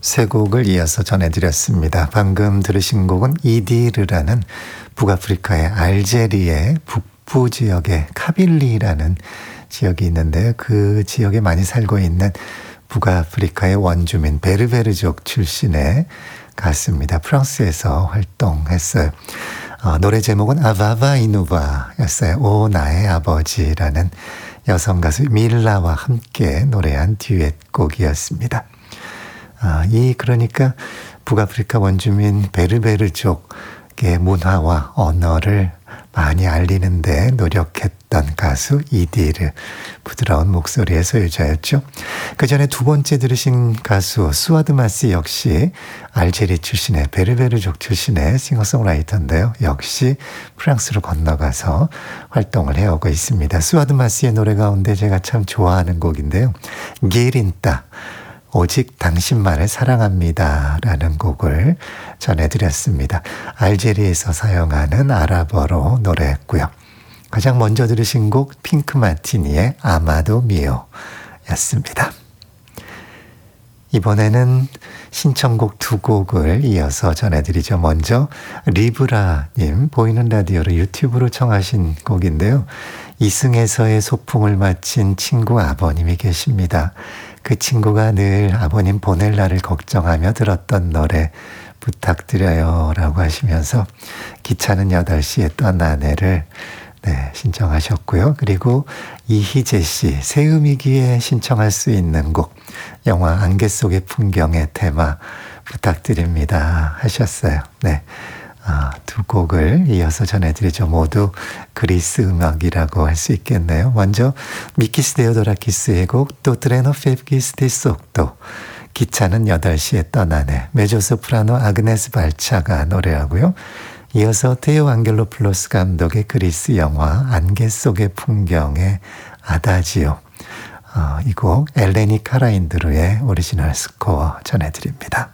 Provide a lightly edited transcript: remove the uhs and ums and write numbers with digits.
세 곡을 이어서 전해드렸습니다. 방금 들으신 곡은 이디르라는 북아프리카의 알제리의 북부 지역의 카빌리라는 지역이 있는데요. 그 지역에 많이 살고 있는 북아프리카의 원주민 베르베르족 출신의 가수입니다. 프랑스에서 활동했어요. 노래 제목은 아바바 이누바였어요. 오 나의 아버지라는 여성 가수 밀라와 함께 노래한 듀엣곡이었습니다. 그러니까 북아프리카 원주민 베르베르족의 문화와 언어를 많이 알리는데 노력했던 가수 이디르, 부드러운 목소리의 소유자였죠. 그 전에 두 번째 들으신 가수 수아드마시 역시 알제리 출신의 베르베르족 출신의 싱어송라이터인데요. 역시 프랑스로 건너가서 활동을 해오고 있습니다. 수아드마시의 노래 가운데 제가 참 좋아하는 곡인데요. 기린따, 오직 당신만을 사랑합니다 라는 곡을 전해드렸습니다. 알제리에서 사용하는 아랍어로 노래했고요. 가장 먼저 들으신 곡 핑크 마티니의 아마도 미오 였습니다. 이번에는 신청곡 두 곡을 이어서 전해드리죠. 먼저 리브라님, 보이는 라디오로 유튜브로 청하신 곡인데요. 이승에서의 소풍을 마친 친구 아버님이 계십니다. 그 친구가 늘 아버님 보낼 날을 걱정하며 들었던 노래 부탁드려요 라고 하시면서 기차는 8시에 떤 아내를 신청하셨고요. 그리고 이희재 씨, 새음이기에 신청할 수 있는 곡, 영화 안개 속의 풍경의 테마 부탁드립니다 하셨어요. 두 곡을 이어서 전해드리죠. 모두 그리스 음악이라고 할 수 있겠네요. 먼저 미키스 데오도라키스의 곡 또 트레노 페브기스 디속도, 기차는 8시에 떠나네, 메조소프라노 아그네스 발차가 노래하고요. 이어서 테오 안겔로플로스 감독의 그리스 영화 안개 속의 풍경의 아다지오, 이 곡 엘레니 카라인드루의 오리지널 스코어 전해드립니다.